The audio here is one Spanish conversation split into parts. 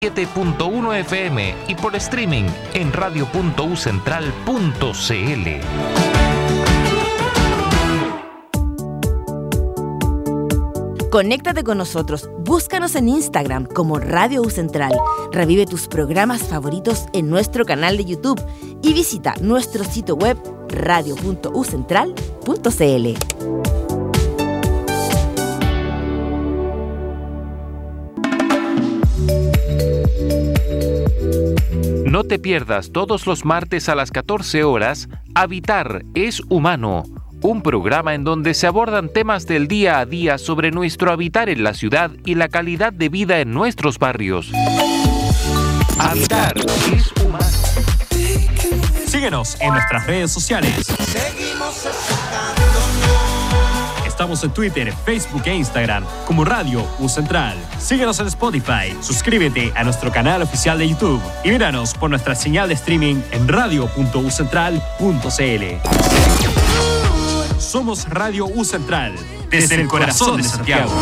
7.1 FM y por streaming en radio.ucentral.cl. Conéctate con nosotros, búscanos en Instagram como Radio U Central, revive tus programas favoritos en nuestro canal de YouTube y visita nuestro sitio web radio.ucentral.cl. No te pierdas todos los martes a las 14 horas, Habitar es Humano, un programa en donde se abordan temas del día a día sobre nuestro habitar en la ciudad y la calidad de vida en nuestros barrios. Habitar es Humano. Síguenos en nuestras redes sociales. Estamos en Twitter, Facebook e Instagram como Radio U Central. Síguenos en Spotify, suscríbete a nuestro canal oficial de YouTube y míranos por nuestra señal de streaming en radio.ucentral.cl. Somos Radio U Central, desde el corazón de Santiago.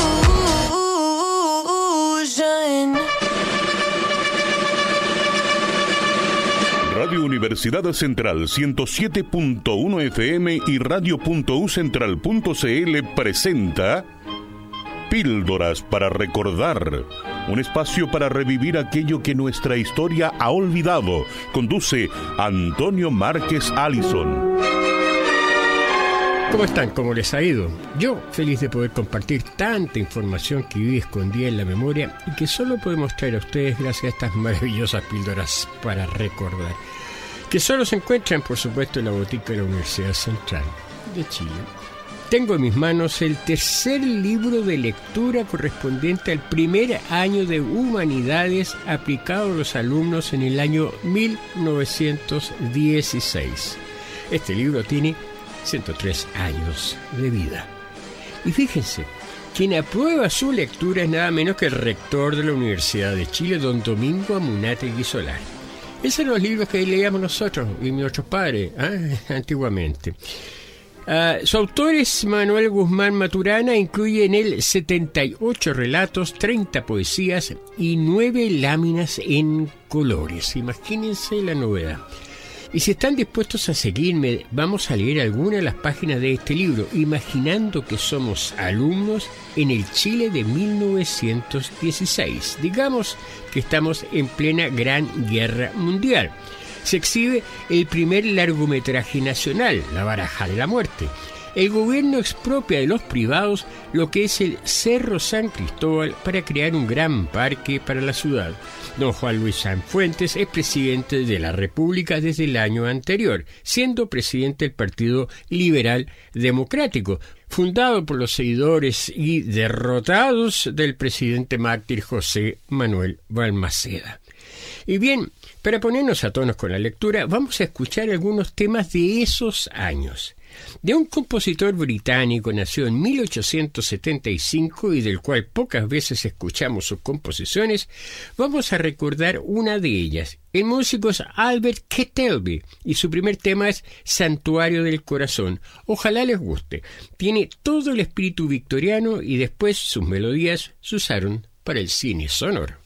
Radio Universidad Central 107.1 FM y radio.ucentral.cl presenta Píldoras para recordar, un espacio para revivir aquello que nuestra historia ha olvidado. Conduce Antonio Márquez Allison. ¿Cómo están? ¿Cómo les ha ido? Yo, feliz de poder compartir tanta información que vive escondida en la memoria y que solo podemos traer a ustedes gracias a estas maravillosas píldoras para recordar, que solo se encuentran, por supuesto, en la botica de la Universidad Central de Chile. Tengo en mis manos el tercer libro de lectura correspondiente al primer año de Humanidades aplicado a los alumnos en el año 1916. Este libro tiene 103 años de vida. Y fíjense, quien aprueba su lectura es nada menos que el rector de la Universidad de Chile, don Domingo Amunátegui Solari. Esos son los libros que leíamos nosotros y nuestros padres antiguamente. Su autor es Manuel Guzmán Maturana, incluye en él 78 relatos, 30 poesías y 9 láminas en colores. Imagínense la novedad. Y si están dispuestos a seguirme, vamos a leer algunas de las páginas de este libro, imaginando que somos alumnos en el Chile de 1916. Digamos que estamos en plena Gran Guerra Mundial. Se exhibe el primer largometraje nacional, La Baraja de la Muerte. El gobierno expropia de los privados lo que es el Cerro San Cristóbal para crear un gran parque para la ciudad. Don Juan Luis Sanfuentes es presidente de la República desde el año anterior, siendo presidente del Partido Liberal Democrático, fundado por los seguidores y derrotados del presidente mártir José Manuel Balmaceda. Y bien, para ponernos a tono con la lectura, vamos a escuchar algunos temas de esos años. De un compositor británico nacido en 1875 y del cual pocas veces escuchamos sus composiciones, vamos a recordar una de ellas. El músico es Albert Kettelby y su primer tema es Santuario del Corazón. Ojalá les guste. Tiene todo el espíritu victoriano y después sus melodías se usaron para el cine sonoro.